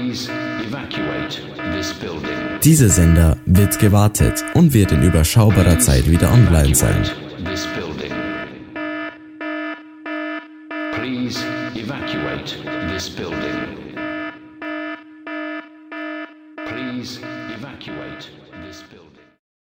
Please evacuate this building. Dieser Sender wird gewartet und wird in überschaubarer Zeit wieder online sein. This building. Please evacuate this building. Please